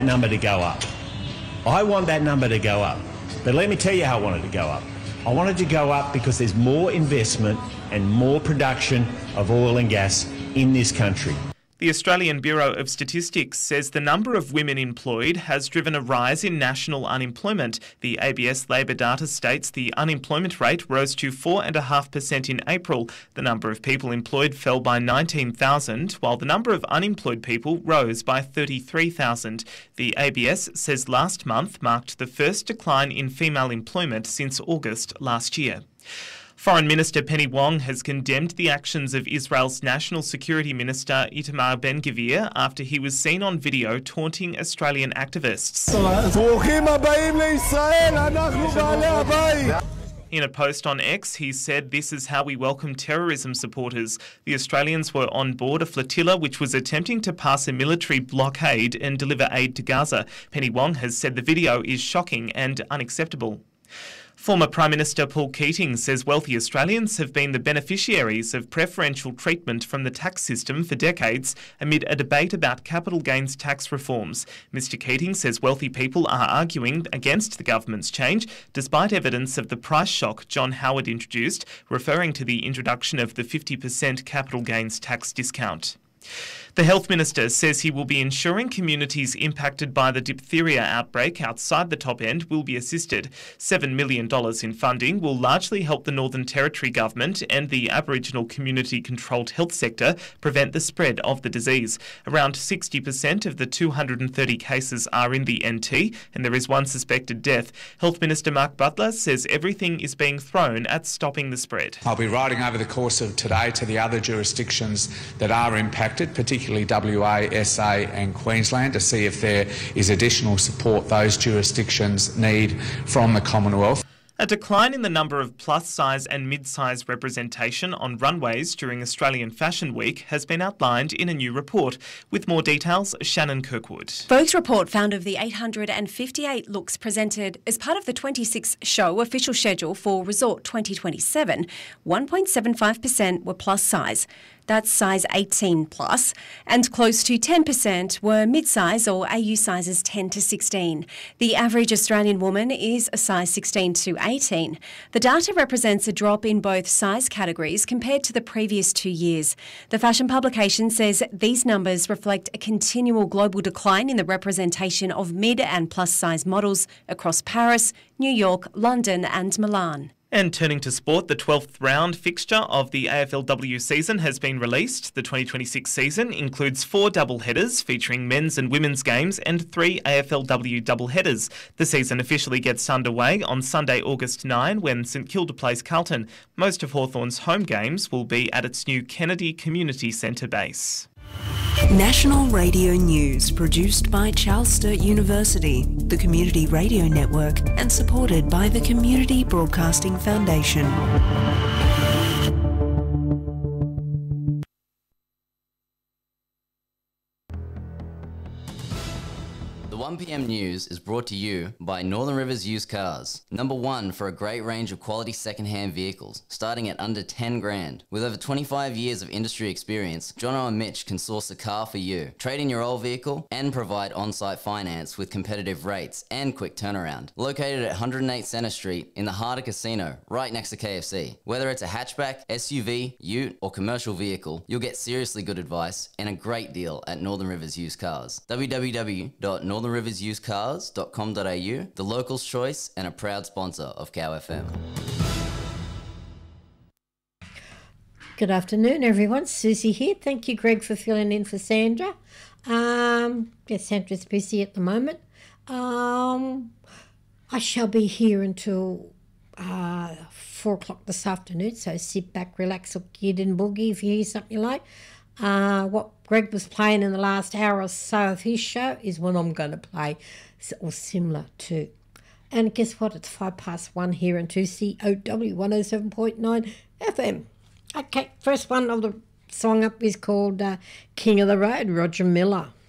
number to go up. I want that number to go up. But let me tell you how I want it to go up. I want it to go up because there's more investment and more production of oil and gas in this country. The Australian Bureau of Statistics says the number of women employed has driven a rise in national unemployment. The ABS Labor data states the unemployment rate rose to 4.5% in April. The number of people employed fell by 19,000, while the number of unemployed people rose by 33,000. The ABS says last month marked the first decline in female employment since August last year. Foreign Minister Penny Wong has condemned the actions of Israel's National Security Minister Itamar Ben-Gvir after he was seen on video taunting Australian activists. In a post on X, he said, "This is how we welcome terrorism supporters." The Australians were on board a flotilla which was attempting to pass a military blockade and deliver aid to Gaza. Penny Wong has said the video is shocking and unacceptable. Former Prime Minister Paul Keating says wealthy Australians have been the beneficiaries of preferential treatment from the tax system for decades amid a debate about capital gains tax reforms. Mr Keating says wealthy people are arguing against the government's change, despite evidence of the price shock John Howard introduced, referring to the introduction of the 50% capital gains tax discount. The Health Minister says he will be ensuring communities impacted by the diphtheria outbreak outside the top end will be assisted. $7 million in funding will largely help the Northern Territory Government and the Aboriginal community-controlled health sector prevent the spread of the disease. Around 60% of the 230 cases are in the NT, and there is one suspected death. Health Minister Mark Butler says everything is being thrown at stopping the spread. I'll be riding over the course of today to the other jurisdictions that are impacted, particularly WA, SA and Queensland, to see if there is additional support those jurisdictions need from the Commonwealth. A decline in the number of plus-size and mid-size representation on runways during Australian Fashion Week has been outlined in a new report. With more details, Shannon Kirkwood. Vogue's report found of the 858 looks presented as part of the 26th show official schedule for Resort 2027, 1.75% were plus-size. That's size 18 plus, and close to 10% were mid-size or AU sizes 10 to 16. The average Australian woman is a size 16 to 18. The data represents a drop in both size categories compared to the previous 2 years. The fashion publication says these numbers reflect a continual global decline in the representation of mid and plus size models across Paris, New York, London and Milan. And turning to sport, the 12th round fixture of the AFLW season has been released. The 2026 season includes 4 doubleheaders featuring men's and women's games and 3 AFLW doubleheaders. The season officially gets underway on Sunday, August 9, when St Kilda plays Carlton. Most of Hawthorn's home games will be at its new Kennedy Community Centre base. National Radio News, produced by Charles Sturt University, the Community Radio Network, and supported by the Community Broadcasting Foundation. The 1PM News is brought to you by Northern Rivers Used Cars. Number 1 for a great range of quality second-hand vehicles, starting at under 10 grand. With over 25 years of industry experience, Jono and Mitch can source a car for you. Trade in your old vehicle and provide on-site finance with competitive rates and quick turnaround. Located at 108 Centre Street in the heart of Casino, right next to KFC. Whether it's a hatchback, SUV, ute or commercial vehicle, you'll get seriously good advice and a great deal at Northern Rivers Used Cars. www.northernriversusedcars.com.au, the locals' choice and a proud sponsor of Cow FM. Good afternoon, everyone. Susie here. Thank you, Greg, for filling in for Sandra. Sandra's busy at the moment. I shall be here until 4 o'clock this afternoon, so sit back, relax, or get in boogie if you hear something you like. What Greg was playing in the last hour or so of his show is what I'm going to play, or similar to. And guess what? It's 1:05 here in 2COW 107.9 FM. Okay, first one of the song up is called King of the Road, Roger Miller.